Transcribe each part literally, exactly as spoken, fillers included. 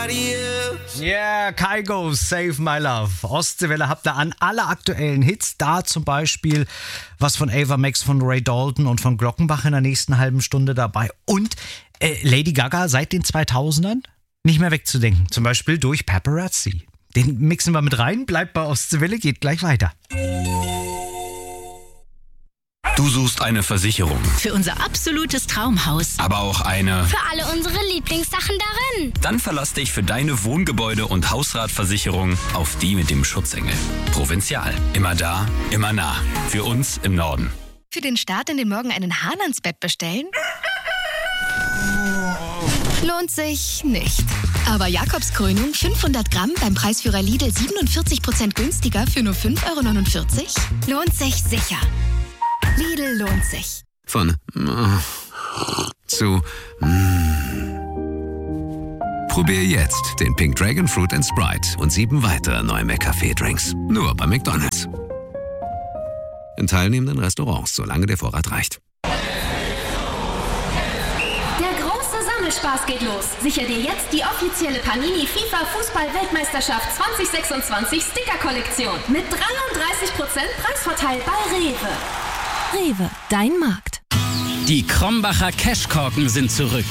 Yeah, Kygo, Save My Love. Ostseewelle habt ihr an alle aktuellen Hits. Da zum Beispiel was von Ava Max, von Ray Dalton und von Glockenbach in der nächsten halben Stunde dabei. Und äh, Lady Gaga seit den zweitausendern nicht mehr wegzudenken. Zum Beispiel durch Paparazzi. Den mixen wir mit rein. Bleibt bei Ostseewelle, geht gleich weiter. Du suchst eine Versicherung. Für unser absolutes Traumhaus. Aber auch eine... Für alle unsere Lieblingssachen darin. Dann verlass dich für deine Wohngebäude- und Hausratversicherung auf die mit dem Schutzengel. Provinzial. Immer da, immer nah. Für uns im Norden. Für den Start in den Morgen einen Hahn ans Bett bestellen? Lohnt sich nicht. Aber Jakobskrönung fünfhundert Gramm beim Preisführer Lidl siebenundvierzig Prozent günstiger für nur fünf Euro neunundvierzig? Lohnt sich sicher. Lidl lohnt sich. Von äh, zu mm. Probier jetzt den Pink Dragon Fruit and Sprite und sieben weitere neue McCafé-Drinks. Nur bei McDonald's. In teilnehmenden Restaurants, solange der Vorrat reicht. Der große Sammelspaß geht los. Sichere dir jetzt die offizielle Panini FIFA Fußball-Weltmeisterschaft zwanzig sechsundzwanzig Sticker-Kollektion mit dreiunddreißig Prozent Preisvorteil bei Rewe. Rewe, dein Markt. Die Krombacher Cashkorken sind zurück.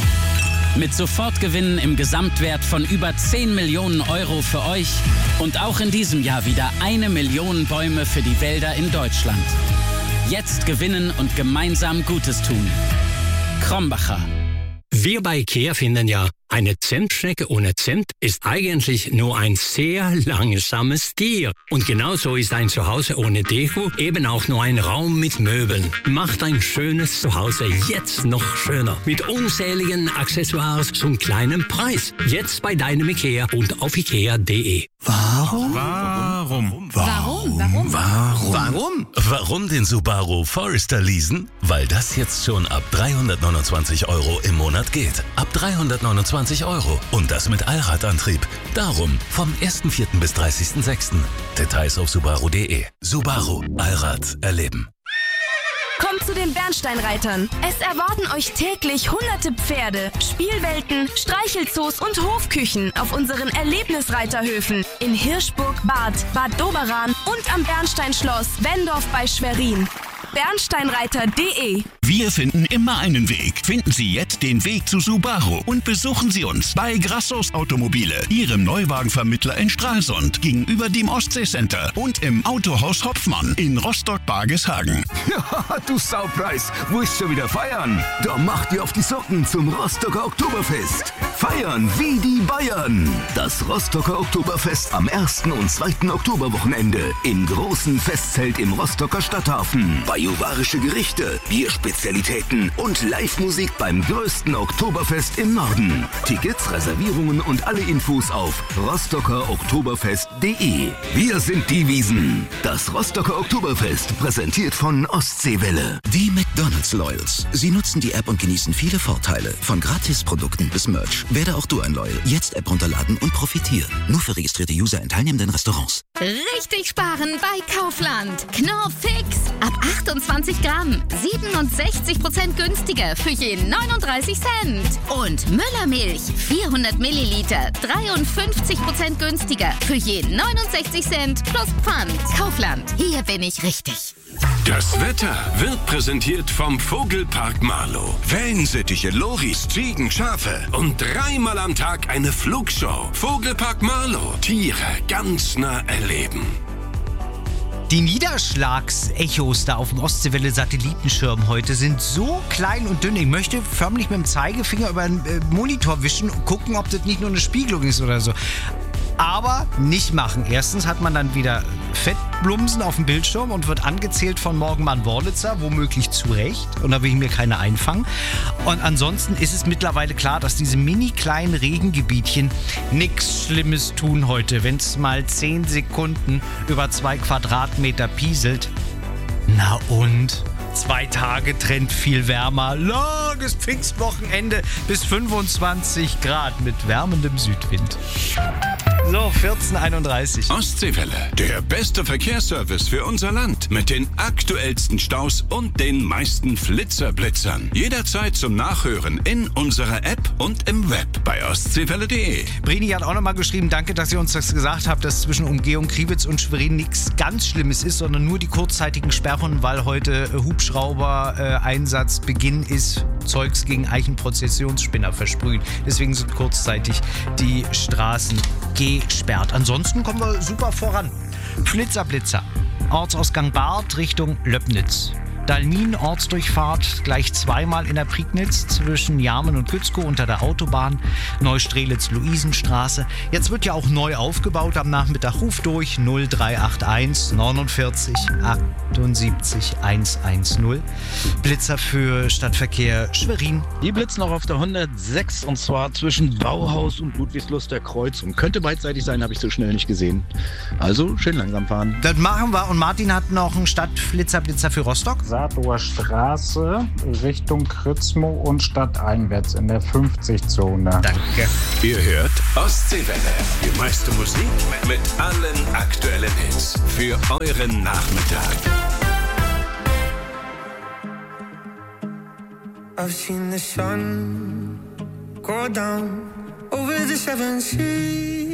Mit Sofortgewinnen im Gesamtwert von über zehn Millionen Euro für euch und auch in diesem Jahr wieder eine Million Bäume für die Wälder in Deutschland. Jetzt gewinnen und gemeinsam Gutes tun. Krombacher. Wir bei IKEA finden ja, eine Zentschnecke ohne Zent ist eigentlich nur ein sehr langsames Tier. Und genauso ist ein Zuhause ohne Deko eben auch nur ein Raum mit Möbeln. Macht ein schönes Zuhause jetzt noch schöner. Mit unzähligen Accessoires zum kleinen Preis. Jetzt bei deinem IKEA und auf ikea punkt de. Warum? Warum? Warum? Warum? Warum? Warum? Warum den Subaru Forester leasen? Weil das jetzt schon ab dreihundertneunundzwanzig Euro im Monat geht. Ab dreihundertneunundzwanzig Euro. Und das mit Allradantrieb. Darum vom ersten vierten bis dreißigsten sechsten Details auf subaru punkt de. Subaru. Allrad erleben. Kommt zu den Bernsteinreitern. Es erwarten euch täglich hunderte Pferde, Spielwelten, Streichelzoos und Hofküchen auf unseren Erlebnisreiterhöfen in Hirschburg, Bad, Bad Doberan und am Bernsteinschloss Wendorf bei Schwerin. bernsteinreiter punkt de. Wir finden immer einen Weg. Finden Sie jetzt den Weg zu Subaru und besuchen Sie uns bei Grassos Automobile, Ihrem Neuwagenvermittler in Stralsund, gegenüber dem Ostseecenter und im Autohaus Hopfmann in Rostock-Bargeshagen. Ja, du Saupreis, wo ist schon wieder feiern? Da macht ihr auf die Socken zum Rostocker Oktoberfest. Feiern wie die Bayern. Das Rostocker Oktoberfest am ersten und zweiten Oktoberwochenende im großen Festzelt im Rostocker Stadthafen. Bajuwarische Gerichte, Bierspezialitäten und Live-Musik beim größten Oktoberfest im Norden. Tickets, Reservierungen und alle Infos auf rostocker oktoberfest punkt de. Wir sind die Wiesen. Das Rostocker Oktoberfest, präsentiert von Ostseewelle. Die McDonald's Loyals. Sie nutzen die App und genießen viele Vorteile. Von Gratisprodukten bis Merch. Werde auch du ein Loyal. Jetzt App runterladen und profitieren. Nur für registrierte User in teilnehmenden Restaurants. Richtig sparen bei Kaufland. Knorr Fix. Ab achtundzwanzig Gramm. siebenundsechzig Prozent günstiger für je neununddreißig Cent. Und Müllermilch. vierhundert Milliliter. dreiundfünfzig Prozent günstiger für je neunundsechzig Cent plus Pfand. Kaufland. Hier bin ich richtig. Das Wetter wird präsentiert vom Vogelpark Marlow. Wellensittiche, Loris, Ziegen, Schafe und dreimal am Tag eine Flugshow. Vogelpark Marlow. Tiere ganz nah erleben. Die Niederschlagsechos da auf dem Ostseewelle-Satellitenschirm heute sind so klein und dünn. Ich möchte förmlich mit dem Zeigefinger über den äh, Monitor wischen und gucken, ob das nicht nur eine Spiegelung ist oder so. Aber nicht machen. Erstens hat man dann wieder Fettblumsen auf dem Bildschirm und wird angezählt von Morgenmann Worlitzer, womöglich zu Recht. Und da will ich mir keine einfangen. Und ansonsten ist es mittlerweile klar, dass diese mini kleinen Regengebietchen nichts Schlimmes tun heute. Wenn es mal zehn Sekunden über zwei Quadratmeter pieselt. Na und? Zwei Tage Trend viel wärmer. Langes Pfingstwochenende bis fünfundzwanzig Grad mit wärmendem Südwind. So, vierzehn einunddreißig. Ostseewelle, der beste Verkehrsservice für unser Land. Mit den aktuellsten Staus und den meisten Flitzerblitzern. Jederzeit zum Nachhören in unserer App und im Web bei ostseewelle punkt de. Brini hat auch nochmal geschrieben, danke, dass ihr uns das gesagt habt, dass zwischen Umgehung Kriwitz und Schwerin nichts ganz Schlimmes ist, sondern nur die kurzzeitigen Sperren, weil heute Hubschrauber-Einsatzbeginn ist, Zeugs gegen Eichenprozessionsspinner versprühen. Deswegen sind kurzzeitig die Straßen gesperrt. Ansonsten kommen wir super voran. Flitzer-Blitzer. Ortsausgang Barth Richtung Löbnitz. Dalmin, Ortsdurchfahrt, gleich zweimal in der Prignitz zwischen Jarmen und Gützkow unter der Autobahn, Neustrelitz-Luisenstraße. Jetzt wird ja auch neu aufgebaut am Nachmittag. Ruf durch null drei acht eins neunundvierzig achtundsiebzig hundertzehn. Blitzer für Stadtverkehr Schwerin. Die blitzen noch auf der hundertsechs und zwar zwischen Bauhaus und Ludwigslust der Kreuzung. Könnte beidseitig sein, habe ich so schnell nicht gesehen. Also schön langsam fahren. Das machen wir. Und Martin hat noch einen Stadtflitzer-Blitzer für Rostock. Saarloher Straße Richtung Kritzmo und stadteinwärts in der fünfzig-Zone. Danke. Ihr hört Ostseewelle. Die meiste Musik mit allen aktuellen Hits für euren Nachmittag. I've seen the sun go down over the seven seas.